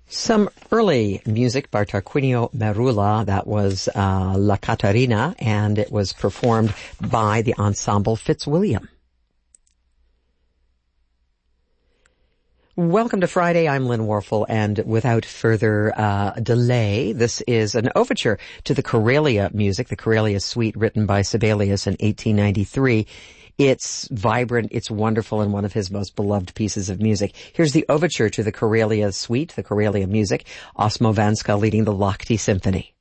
Some early music by Tarquinio Merula, that was La Catarina, and it was performed by the Ensemble Fitzwilliam. Welcome to Friday. I'm Lynn Warfel, and without further delay, this is an overture to the Karelia music, the Karelia Suite written by Sibelius in 1893. It's vibrant, it's wonderful, and one of his most beloved pieces of music. Here's the overture to the Karelia Suite, the Karelia music, Osmo Vanska leading the Lahti Symphony.